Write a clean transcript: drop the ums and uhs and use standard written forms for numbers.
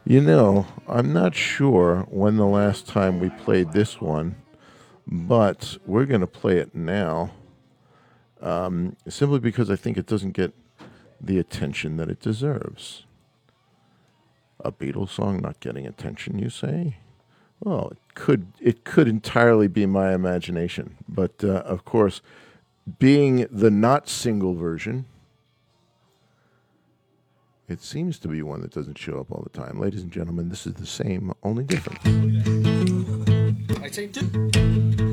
I'm not sure when the last time we played this one, but we're going to play it now simply because I think it doesn't get the attention that it deserves. A Beatles song not getting attention, you say? Well, it could entirely be my imagination, but of course, being the not single version, it seems to be one that doesn't show up all the time. Ladies and gentlemen, this is the same, only different. I say do.